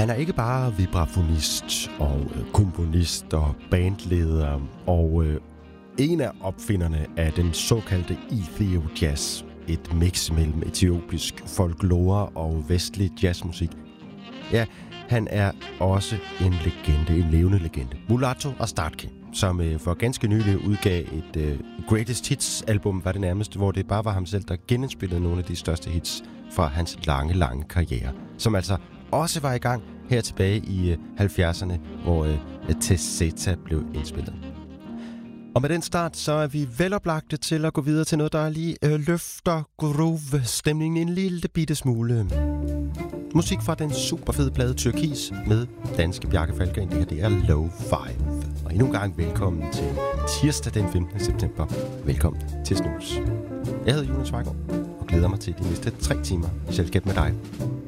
Han er ikke bare vibrafonist og komponist og bandleder og en af opfinderne af den såkaldte Ethio-jazz, et mix mellem etiopisk folklore og vestlig jazzmusik. Ja, han er også en legende, en levende legende. Mulatto Astatke, som for ganske nylig udgav et Greatest Hits-album, var det nærmest, hvor det bare var ham selv, der genindspillede nogle af de største hits fra hans lange karriere, som altså også var i gang her tilbage i 70'erne, hvor Tesseta blev indspillet. Og med den start, så er vi veloplagte til at gå videre til noget, der lige løfter groove-stemningen en lille bitte smule. Musik fra den superfede plade Tyrkis med danske Bjarke Falkgren. Det her, det er Low 5. Og endnu en gang velkommen til tirsdag den 15. september. Velkommen til Snus. Jeg hedder Jonas Vejgaard og glæder mig til de næste 3 timer i selskab med dig.